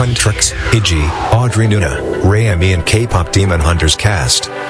Quintrix, E.g., Audrey Nuna, Rayami and K-pop Demon Hunters cast.